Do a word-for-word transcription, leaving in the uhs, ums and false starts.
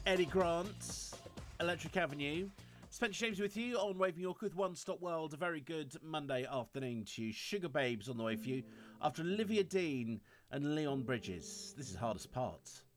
Eddie Grant, Electric Avenue. Spencer James with you on Waving York with One Stop World. A very good Monday afternoon to you. Sugar Babes on the way for you after Olivia Dean and Leon Bridges. This is Hardest Part.